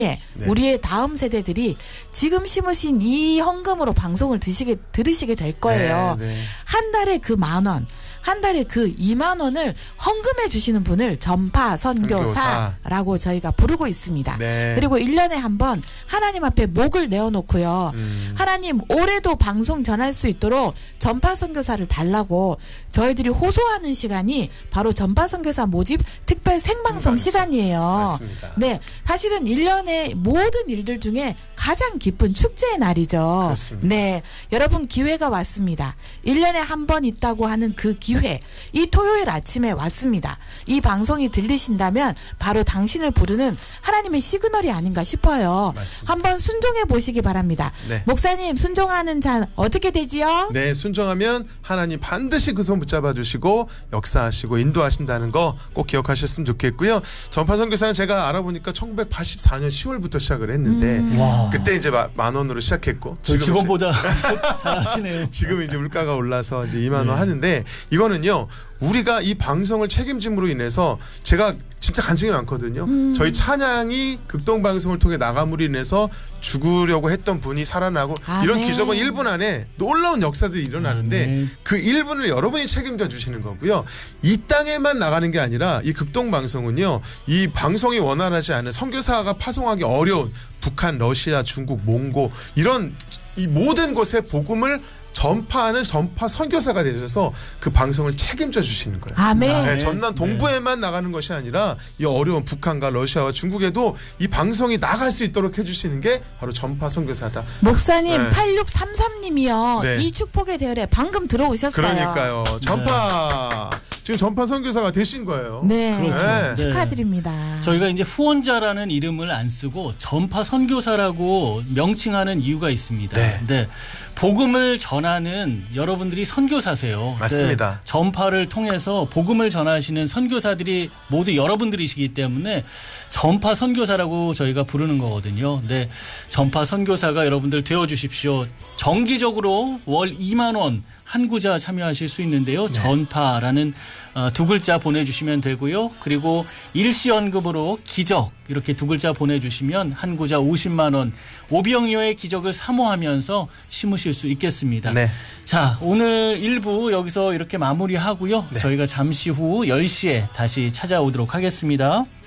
네. 우리의 다음 세대들이 지금 심으신 이 헌금으로 방송을 들으시게 될 거예요. 네. 한 달에 그 10,000원, 한 달에 그 20,000원을 헌금해 주시는 분을 전파 선교사라고 저희가 부르고 있습니다. 네. 그리고 1년에 한 번 하나님 앞에 목을 내어놓고요. 하나님 올해도 방송 전할 수 있도록 전파 선교사를 달라고 저희들이 호소하는 시간이 바로 전파 선교사 모집 특별 생방송 시간이에요. 맞습니다. 네, 사실은 1년의 모든 일들 중에 가장 기쁜 축제의 날이죠. 그렇습니다. 네, 여러분 기회가 왔습니다. 1년에 한 번 있다고 하는 그 기회, 이 토요일 아침에 왔습니다. 이 방송이 들리신다면 바로 당신을 부르는 하나님의 시그널이 아닌가 싶어요. 맞습니다. 한번 순종해 보시기 바랍니다. 네. 목사님, 순종하는 자 어떻게 되지요? 네, 순종하면 하나님 반드시 그 손 붙잡아 주시고 역사하시고 인도하신다는 거 꼭 기억하셨으면 좋겠고요. 전파 선교사는 제가 알아보니까 1984년 10월부터 시작을 했는데 와. 그때 이제 10,000원으로 시작했고 저 직원보다 잘하시네요. 지금 이제 물가가 올라서 이제 20,000원 하는데 이거는요. 우리가 이 방송을 책임짐으로 인해서 제가 진짜 간증이 많거든요. 저희 찬양이 극동방송을 통해 나감으로 인해서 죽으려고 했던 분이 살아나고 이런 기적은 1분 안에 놀라운 역사들이 일어나는데 그 1분을 여러분이 책임져 주시는 거고요. 이 땅에만 나가는 게 아니라 이 극동방송은요. 이 방송이 원활하지 않은 선교사가 파송하기 어려운 북한, 러시아, 중국, 몽고 이런 이 모든 곳에 복음을 전파하는 전파 선교사가 되셔서 그 방송을 책임져 주시는 거예요. 아멘. 네, 전남 동부에만 나가는 것이 아니라 이 어려운 북한과 러시아와 중국에도 이 방송이 나갈 수 있도록 해주시는 게 바로 전파 선교사다. 목사님 네. 8633님이요. 네. 이 축복의 대열에 방금 들어오셨어요. 그러니까요. 전파 지금 전파 선교사가 되신 거예요. 네. 그렇죠. 네. 축하드립니다. 저희가 이제 후원자라는 이름을 안 쓰고 전파 선교사라고 명칭하는 이유가 있습니다. 네. 복음을 전하는 여러분들이 선교사세요. 맞습니다. 전파를 통해서 복음을 전하시는 선교사들이 모두 여러분들이시기 때문에 전파 선교사라고 저희가 부르는 거거든요. 네, 전파 선교사가 여러분들 되어주십시오. 정기적으로 월 20,000원 한 구자 참여하실 수 있는데요. 네. 전파라는 두 글자 보내주시면 되고요. 그리고 일시연금으로 기적 이렇게 두 글자 보내주시면 한 구자 50만 원 오병이어의 기적을 사모하면서 심으실 수 있겠습니다. 네. 자, 오늘 1부 여기서 이렇게 마무리하고요. 네. 저희가 잠시 후 10시에 다시 찾아오도록 하겠습니다.